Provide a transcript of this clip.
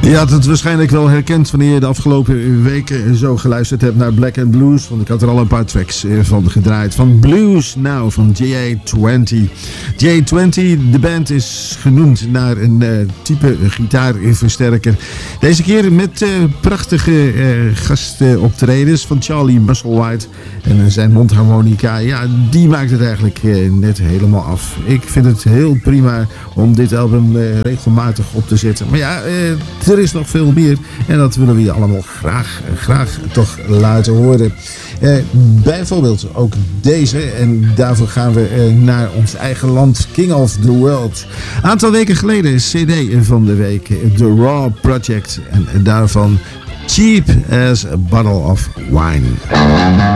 Je had het waarschijnlijk wel herkend wanneer je de afgelopen weken zo geluisterd hebt naar Black and Blues. Want ik had er al een paar tracks van gedraaid. Van Blues Now van J20. J20, de band is genoemd naar een type gitaarversterker. Deze keer met prachtige gastoptredens van Charlie Musselwhite. En zijn mondharmonica, ja, die maakt het eigenlijk net helemaal af. Ik vind het heel prima om dit album regelmatig op te zetten. Maar ja, er is nog veel meer. En dat willen we je allemaal graag toch laten horen. Bijvoorbeeld ook deze. En daarvoor gaan we naar ons eigen land. King of the World. Een aantal weken geleden CD van de week. The Raw Project. En daarvan Cheap as a Bottle of Wine.